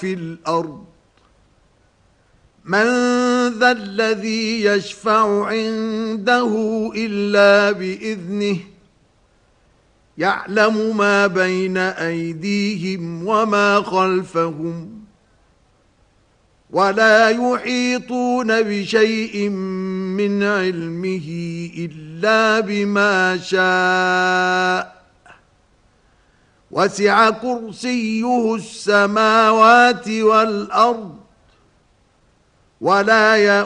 وفي الأرض من ذا الذي يشفع عنده إلا بإذنه يعلم ما بين أيديهم وما خلفهم ولا يحيطون بشيء من علمه إلا بما شاء وسع كرسيه السماوات والأرض ولا